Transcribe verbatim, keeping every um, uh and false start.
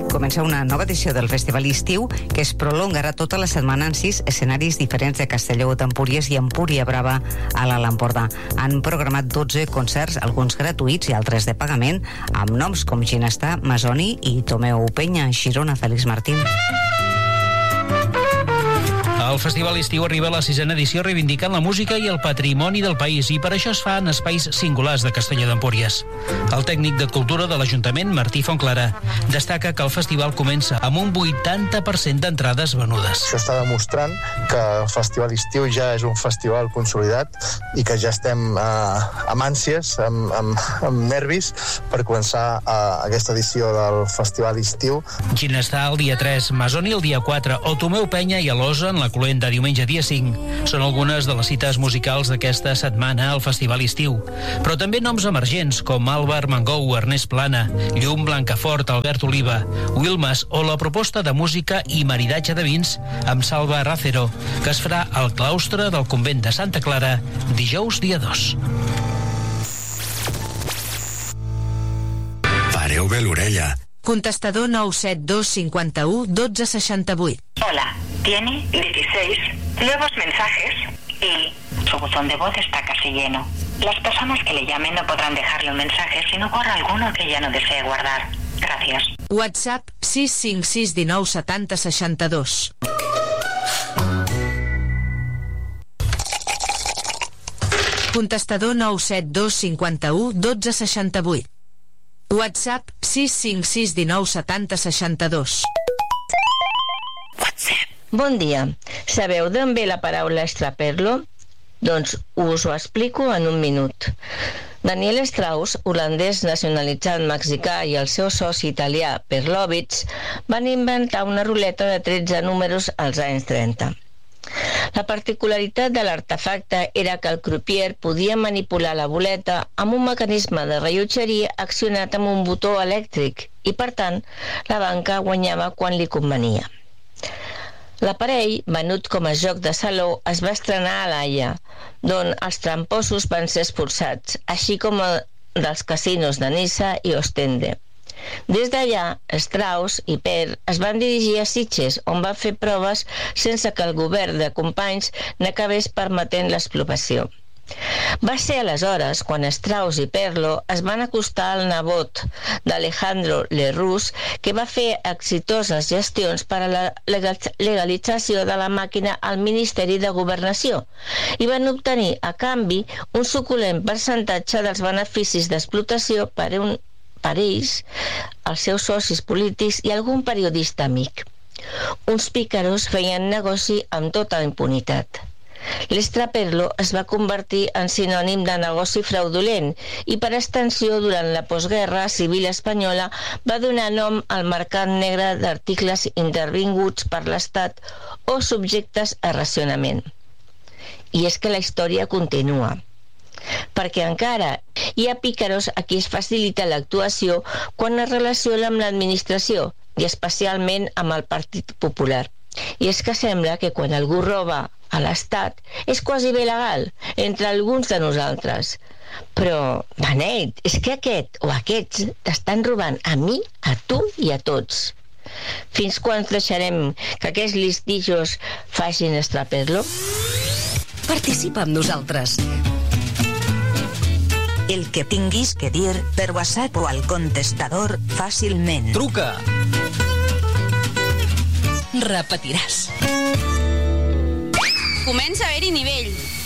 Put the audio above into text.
comença una nova edició del Festival Estiu que es prolongarà tota la setmana en sis escenaris diferents de Castelló d'Empúries i Empúria Brava a l'Alt Empordà. Han programat dotze concerts, alguns gratuïts i altres de pagament, amb noms com Ginestà, Masoni i Tomeu Penya, Girona, Félix Martín. El Festival Estiu arriba a la sisena edició reivindicant la música i el patrimoni del país i per això es fa en espais singulars de Castelló d'Empúries. El tècnic de cultura de l'Ajuntament, Martí Fontclara, destaca que el festival comença amb un vuitanta per cent d'entrades venudes. Això està demostrant que el Festival Estiu ja és un festival consolidat i que ja estem eh, amb ànsies, amb, amb, amb nervis per començar eh, aquesta edició del Festival Estiu. Ginestà el dia tres, Masoni el dia quatre o Tomeu Penya i Alosa en la Colenda diumenge dia cinc. Són algunes de les cites musicals d'aquesta setmana al Festival Estiu. Però també noms emergents com Álvar Mangou, Ernest Plana, Llum Blancafort, Albert Oliva, Wilmas o la proposta de música i maridatge de vins amb Salva Rácero, que es farà al claustre del convent de Santa Clara dijous dia dos. Pareu bé l'orella. Contestador nou set dos cinquanta-u dotze seixanta-vuit. Hola, tiene dieciséis nuevos mensajes y su buzón de voz está casi lleno. Las personas que le llamen no podrán dejarle un mensaje si no borra alguno que ya no desee guardar. Gracias. WhatsApp sis cinc sis un nou setanta seixanta-dos. Contestador nou set dos cinquanta-u dotze seixanta-vuit. WhatsApp sis cinc sis un nou setanta seixanta-dos. Bon dia. Sabeu d'on ve la paraula extraperlo? Doncs us ho explico en un minut. Daniel Strauss, holandès nacionalitzat mexicà, i el seu soci italià Perlovitz van inventar una ruleta de tretze números als anys trenta. La particularitat de l'artefacte era que el crupier podia manipular la boleta amb un mecanisme de rellotgeria accionat amb un botó elèctric i, per tant, la banca guanyava quan li convenia. L'aparell, venut com a joc de saló, es va estrenar a l'Haia, d'on els tramposos van ser expulsats, així com dels casinos de Niça i Ostende. Des d'allà, Strauss i Per es van dirigir a Sitges, on van fer proves sense que el govern de Companys n'acabés permetent l'expropiació. Va ser aleshores quan Strauss i Perlo es van acostar al nebot d'Alejandro Lerroux, que va fer exitoses gestions per a la legalització de la màquina al Ministeri de Governació i van obtenir a canvi un suculent percentatge dels beneficis d'explotació per un per ells, els seus socis polítics i algun periodista amic. Uns pícaros feien negoci amb tota impunitat. L'extraperlo es va convertir en sinònim de negoci fraudulent i, per extensió, durant la postguerra civil espanyola va donar nom al mercat negre d'articles intervinguts per l'Estat o subjectes a racionament. I és que la història continua, perquè encara hi ha pícaros a qui es facilita l'actuació quan es relaciona amb l'administració i especialment amb el Partit Popular. I és que sembla que quan algú roba a l'Estat és quasi bé legal entre alguns de nosaltres. Però, Benet, és que aquest o aquests t'estan robant a mi, a tu i a tots. Fins quan deixarem que aquests listijos facin extraperlo? Participa amb nosaltres. El que tinguis que dir per WhatsApp o al contestador fàcilment. Truca! Repetiràs. Comença a haver-hi nivell.